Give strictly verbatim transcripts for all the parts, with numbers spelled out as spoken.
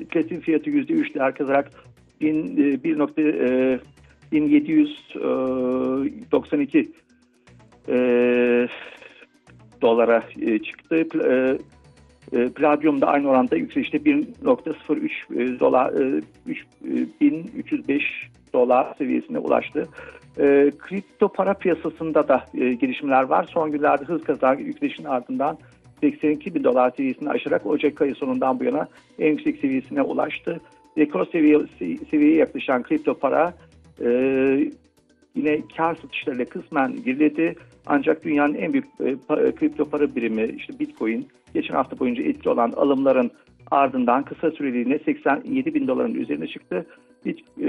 platin fiyatı yüzde üç değer kazarak bin yedi yüz doksan iki dolara çıktı. Palladium da aynı oranda yükselişte bir nokta sıfır üç dolar, bin üç yüz beş dolar seviyesine ulaştı. E, kripto para piyasasında da e, gelişmeler var. Son günlerde hız kazanan yükselişin ardından seksen iki bin dolar seviyesini aşarak Ocak ayı sonundan bu yana en yüksek seviyesine ulaştı. Rekor seviye, seviyeye yaklaşan kripto para e, yine kar satışlarıyla kısmen geriledi. Ancak dünyanın en büyük e, pa, kripto para birimi işte Bitcoin geçen hafta boyunca etkili olan alımların ardından kısa süreliğine seksen yedi bin doların üzerine çıktı. Bit, e,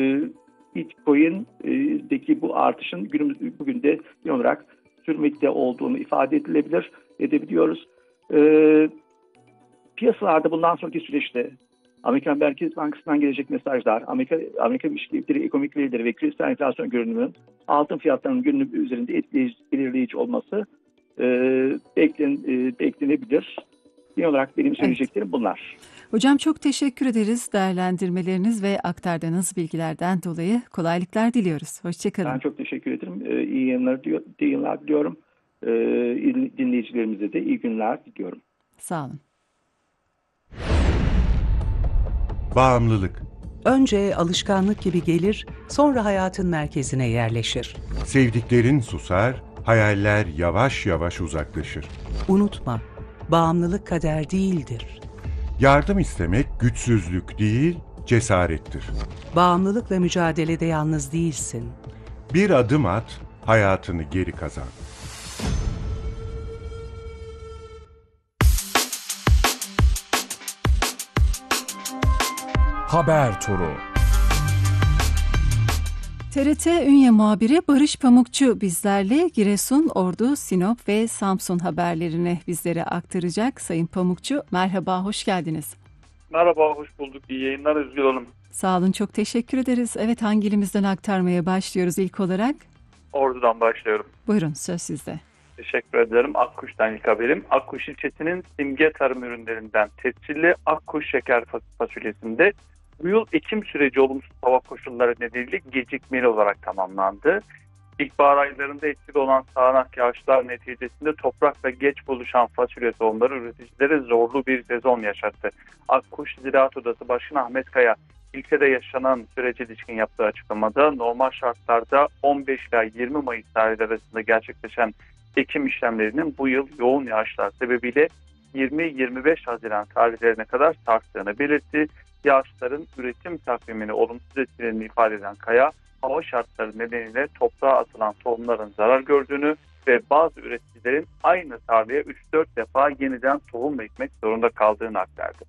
Bitcoin'deki bu artışın günümüz bugün de genel olarak sürmekte olduğunu ifade edilebilir, edebiliyoruz. Ee, piyasalarda bundan sonraki süreçte Amerikan Merkez Bankası'ndan gelecek mesajlar, Amerika Amerika Birleşik Devletleri ekonomik verileri ve küresel enflasyon görünümünün altın fiyatlarının günlük üzerinde etkileyici, belirleyici olması e, beklen, e, beklenebilir. Genel olarak benim söyleyeceklerim evet. Bunlar. Hocam çok teşekkür ederiz değerlendirmeleriniz ve aktardığınız bilgilerden dolayı kolaylıklar diliyoruz. Hoşçakalın. Ben çok teşekkür ederim. Ee, iyi yayınlar, diyor, iyi yayınlar diliyorum. Ee, dinleyicilerimize de iyi günler diliyorum. Sağ olun. Bağımlılık. Önce alışkanlık gibi gelir, sonra hayatın merkezine yerleşir. Sevdiklerin susar, hayaller yavaş yavaş uzaklaşır. Unutma, bağımlılık kader değildir. Yardım istemek güçsüzlük değil, cesarettir. Bağımlılıkla mücadelede yalnız değilsin. Bir adım at, hayatını geri kazan. Haber Turu. T R T Ünye muhabiri Barış Pamukçu bizlerle Giresun, Ordu, Sinop ve Samsun haberlerini bizlere aktaracak. Sayın Pamukçu, merhaba, hoş geldiniz. Merhaba, hoş bulduk. İyi yayınlar Özgür Hanım. Sağ olun, çok teşekkür ederiz. Evet, hangi ilimizden aktarmaya başlıyoruz ilk olarak? Ordu'dan başlıyorum. Buyurun, söz sizde. Teşekkür ederim. Akkuş'tan ilk haberim. Akkuş ilçesinin simge tarım ürünlerinden tescilli Akkuş şeker fasulyesinde bu yıl ekim süreci olumsuz hava koşulları nedeniyle gecikmeli olarak tamamlandı. İlkbahar aylarında etkili olan sağanak yağışlar neticesinde toprakla geç buluşan fasulye tohumları üreticilere zorlu bir sezon yaşattı. Akkuş Ziraat Odası Başkanı Ahmet Kaya, ilçede yaşanan sürece ilişkin yaptığı açıklamada normal şartlarda on beş ila yirmi Mayıs tarihleri arasında gerçekleşen ekim işlemlerinin bu yıl yoğun yağışlar sebebiyle yirmi yirmi beş Haziran tarihlerine kadar sarktığını belirtti. Yağışların üretim takvimini olumsuz etkilediğini ifade eden Kaya, hava şartları nedeniyle toprağa atılan tohumların zarar gördüğünü ve bazı üreticilerin aynı tarlaya üç dört defa yeniden tohum ekmek zorunda kaldığını aktardı.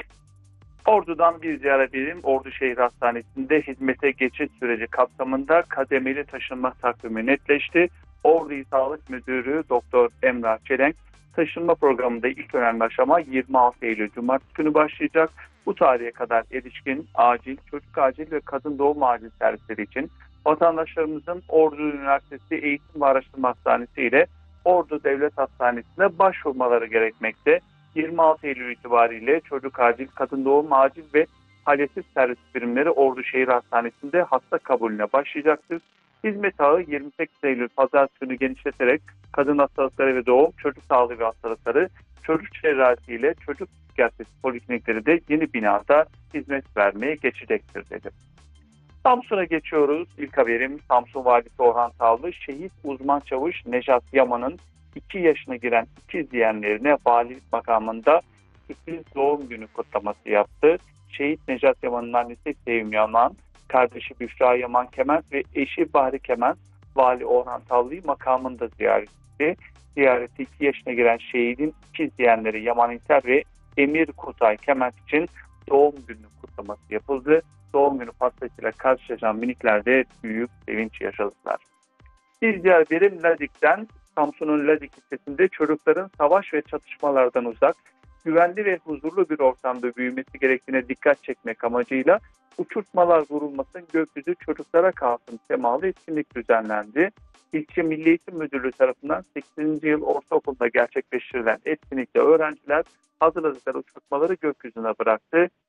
Ordu'dan bir ziyaret edelim. Ordu Şehir Hastanesi'nde hizmete geçiş süreci kapsamında kademeli taşınma takvimi netleşti. Ordu İl Sağlık Müdürü Doktor Emrah Çelenk, taşınma programında ilk önemli aşama yirmi altı Eylül Cumartesi günü başlayacak. Bu tarihe kadar erişkin, acil, çocuk acil ve kadın doğum acil servisleri için vatandaşlarımızın Ordu Üniversitesi Eğitim ve Araştırma Hastanesi ile Ordu Devlet Hastanesi'ne başvurmaları gerekmekte. yirmi altı Eylül itibariyle çocuk acil, kadın doğum acil ve palyatif servis birimleri Ordu Şehir Hastanesi'nde hasta kabulüne başlayacaktır. Hizmet ağı yirmi sekiz Eylül Pazartesi günü genişleterek kadın hastalıkları ve doğum, çocuk sağlığı ve hastalıkları, çocuk cerrahisi ile çocuk psikiyatrisi poliklinikleri de yeni binada hizmet vermeye geçecektir dedi. Samsun'a geçiyoruz. İlk haberim Samsun Valisi Orhan Tavlı, şehit uzman çavuş Nejat Yaman'ın iki yaşına giren ikiz yeğenlerine valilik makamında ikiz doğum günü kutlaması yaptı. Şehit Nejat Yaman'ın annesi Sevim Yaman, kardeşi Büşra Yaman Kement ve eşi Bahri Kement, Vali Orhan Tavlı'yı makamında ziyaret etti. Ziyareti iki yaşına giren şehidin ikiz yeğenleri Yaman İnter ve Emir Kutay Kement için doğum günü kutlaması yapıldı. Doğum günü pastasıyla karşılaşan minikler de büyük sevinç yaşadılar. Bir diğer birim Ladik'ten. Samsun'un Ladik ilçesinde çocukların savaş ve çatışmalardan uzak, güvenli ve huzurlu bir ortamda büyümesi gerektiğine dikkat çekmek amacıyla uçurtmalar vurulmasın, gökyüzü çocuklara kalsın temalı etkinlik düzenlendi. İlçe Milli Eğitim Müdürlüğü tarafından sekizinci yıl ortaokulda gerçekleştirilen etkinlikte öğrenciler hazırladıkları uçurtmaları gökyüzüne bıraktı.